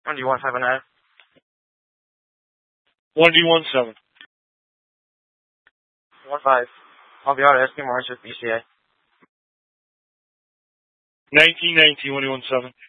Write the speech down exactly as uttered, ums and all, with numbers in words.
one D one seven nine. one D one seven. one five. I'll be out of S P March with B C A. nineteen nineteen, one D one seven.